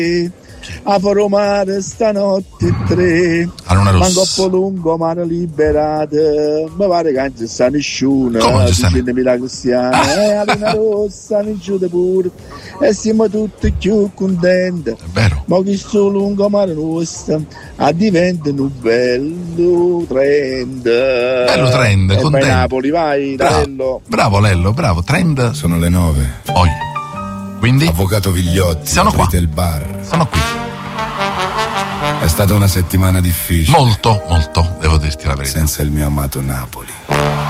a farò mare stanotte tre. Allora, manco po' lungo mare liberato, mi pare che non ci sta nessuno, dicendemi la cristiana, la luna rossa non chiude pure e siamo tutti più contenti. È vero. Ma questo lungo mare nostro diventa un bello trend. Bello trend, e vai Napoli, vai, Lello. Bravo Lello, bravo, trend. Sono le 9. Quindi? Avvocato Vigliotti, sono qua. il bar. Sono qui. È stata una settimana difficile. Molto, devo dirti la verità. Senza il mio amato Napoli.